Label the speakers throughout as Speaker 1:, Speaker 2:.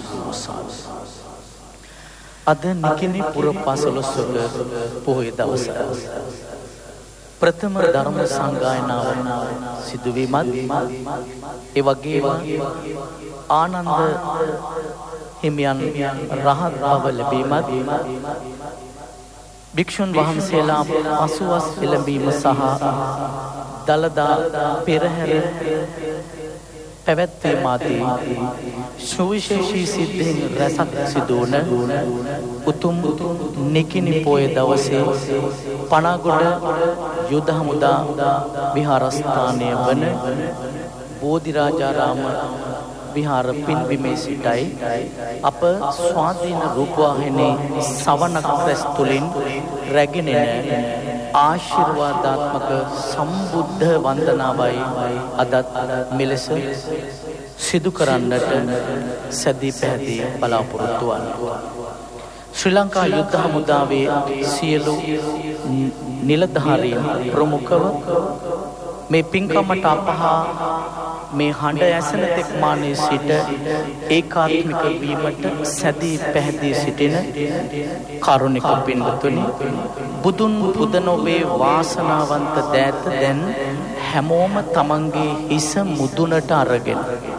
Speaker 1: සාදු සාදු. අද නිකිණි පුර 15වක පොහොය දවස. ප්‍රථම ධර්ම සංගායනාව සිදුවීමත් ඒ වගේම ආනන්ද හිමියන් රහත් බව ලැබීමත් භික්ෂුන් වහන්සේලා 80 එළඹීම සහ දලදා පෙරහැර පැවැත්වීම ආදී සුවිශේෂී සිද්ධීන් රැසක් සිදුවන උතුම් නිකිණි පොය දවසේ පනාගොඩ යුද හමුදා විහාරස්ථානය වන බෝධිරාජාරාම විහාර පින්බිමේ සිටයි අප ස්වාධීන රූපවාහිනී සවනක් රැස් තුලින් රැගෙන එන ආශිර්වාදාත්මක සම්බුද්ධ වන්දනාවයි අදත් මෙලෙස සිදු කරන්නට සැදී පැහැදී බලාපොරොත්තු වන්නේ. ශ්‍රී ලංකා යුද්ධ හමුදාවේ සියලු නිලධාරීන් ප්‍රමුඛව මේ පින්කමට අපහා මේ හඬ ඇසෙන තෙක් මානේ සිට ඒකාත්මික වීමට සැදී පැහැදී සිටින කරුණික පින්වතුනි, බුදුන් පුදන ඔබේ වාසනාවන්ත දෑත දැන් හැමෝම තමන්ගේ හිස මුදුනට අරගෙන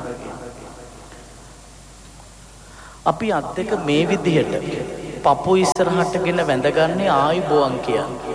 Speaker 1: අපි අත් දෙක මේ විදිහට පපු ඉස්සරහටගෙන වැඳගන්නේ ආයුබෝවන් කියන්නේ.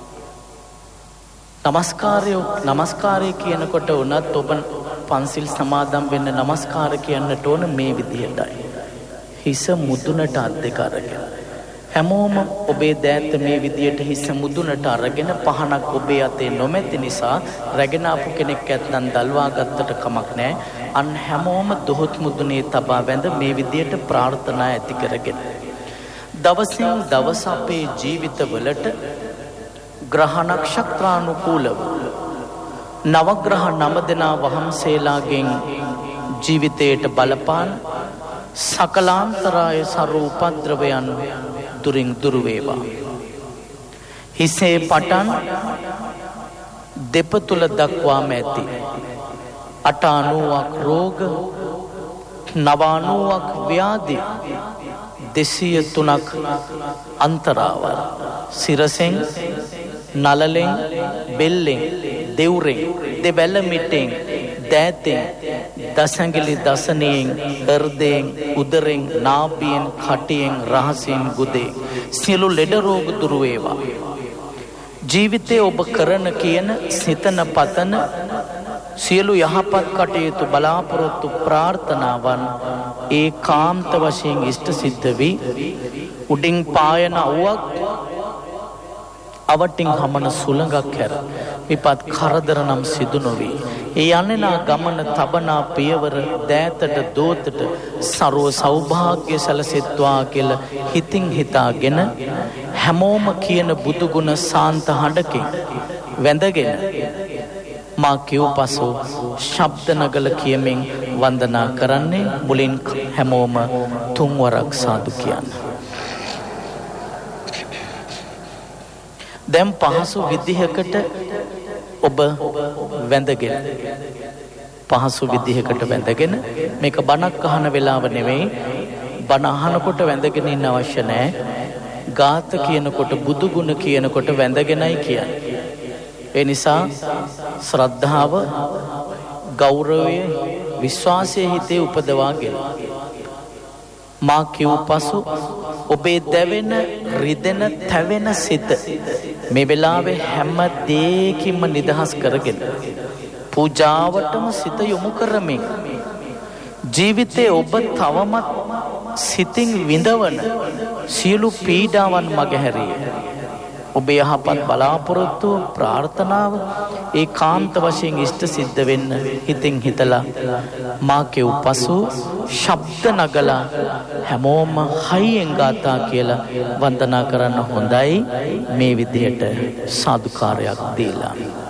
Speaker 1: නමස්කාරය කියනකොට උනත් ඔබ පන්සිල් සමාදන් වෙන්න නමස්කාර කියන්නට ඕන මේ විදිහටයි. හිස මුදුනට අත් දෙක අරගෙන. හැමෝම ඔබේ දෑත මේ විදිහට හිස මුදුනට අරගෙන පහනක් ඔබේ අතේ නොමැති නිසා රැගෙන ආපු කෙනෙක් ඇත්නම් දල්වා ගත්තට කමක් නැහැ. අන් හැමෝම දොහොත් මුදුනේ තබා වැඳ මේ විදිහට ප්‍රාර්ථනා ඇති කරගෙන. දවසින් දවස අපේ ජීවිතවලට ග්‍රහ නක්ෂත්‍රානුකූලව නවග්‍රහ 9 දෙනා වහන්සේලාගෙන් ජීවිතයට බලපාන සකලාන්තරාය සරු උපද්‍රවයන් දුරින් දුරු වේවා. හිසේ පටන් දෙපතුල දක්වාම ඇති 90ක් රෝග 90ක් ව්‍යාධි 203ක් අන්තරාවල් සිරසෙන් නලලෙන් බෙල්ලෙන් දෙවුරෙන් දෙබැල මිටෙන් දෑතෙන් දසඟිලි දසනයෙන් හෘදයෙන් උදරෙන් නාභියෙන් කටියෙන් රහසින් ගුදේ සියලු ලෙඩ රෝග දුරු වේවා. ජීවිතේ ඔබ කරන කියන සිතන පතන සියලු යහපත් කටයුතු බලාපොරොත්තු ප්‍රාර්ථනාවන් ඒකාන්ත වශයෙන් ඉෂ්ට සිද්ධ වී උඩින් පායන අවුවක් අවටින් හමන සුළඟක් හැර විපත් කරදර නම් සිදු නොවේ. ඒ යන්නා ගමන තබනා පියවර දෑතට දෝතට ਸਰව සෞභාග්‍ය සැලසෙත්වා කියලා හිතින් හිතාගෙන හැමෝම කියන බුදු ගුණ සාන්ත හඬකින් වැඳගෙන මා කියව පසු ශබ්ද නගල කියමින් වන්දනා කරන්නේ. මුලින් හැමෝම තුන්වරක් සාදු කියන්න. දැන් පහසු විදිහකට ඔබ වැඳගෙන පහසු විදිහකට වැඳගෙන මේක බණක් අහන වෙලාව නෙවෙයි. බණ අහනකොට වැඳගෙන ඉන්න අවශ්‍ය නැහැ. ගාත කියනකොට බුදු ගුණ කියනකොට වැඳගෙනයි කියන්නේ. ඒ නිසා ශ්‍රද්ධාව, ගෞරවය, විශ්වාසය හිතේ උපදවාගෙන මා කියව පසු ඔබේ දැවෙන, රිදෙන, තැවෙන සිත මේ වෙලාවේ හැම දෙයකින්ම නිදහස් කරගෙන පූජාවටම සිත යොමු කරමින් ජීවිතේ ඔබ තවමත් සිතින් විඳවන සියලු පීඩාවන් මගහැරිය ඔබේ යහපත් බලාපොරොත්තු ප්‍රාර්ථනාව ඒකාන්ත වශයෙන් ඉෂ්ට සිද්ධ වෙන්න හිතින් හිතලා මා කියව පසු ශබ්ද නගලා හැමෝම හයියෙන් ගාථා කියලා වන්දනා කරන්න හොඳයි. මේ විදිහට සාදුකාරයක් දීලා